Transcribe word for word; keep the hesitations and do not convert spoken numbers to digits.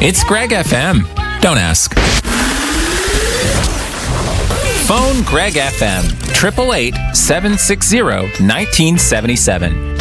It's Greg F M. Don't ask. Phone Greg F M, eight eight eight, seven six zero, one nine seven seven.